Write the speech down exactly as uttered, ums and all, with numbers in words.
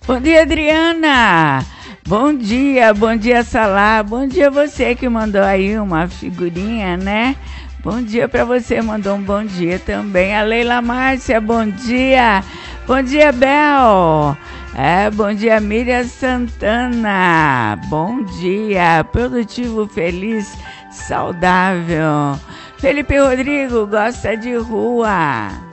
Bom dia, Adriana. Bom dia, bom dia, Salá. Bom dia você que mandou aí uma figurinha, né? Bom dia para você, mandou um bom dia também. A Leila Márcia, bom dia. Bom dia, Bel. É, bom dia, Miriam Santana. Bom dia, produtivo, feliz, saudável. Felipe Rodrigo, gosta de rua.